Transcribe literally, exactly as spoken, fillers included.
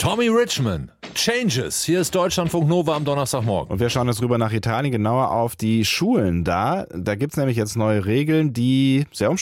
Tommy Richman, Changes. Hier ist Deutschlandfunk Nova am Donnerstagmorgen. Und wir schauen jetzt rüber nach Italien, genauer auf die Schulen da. Da gibt es nämlich jetzt neue Regeln, die sehr umstritten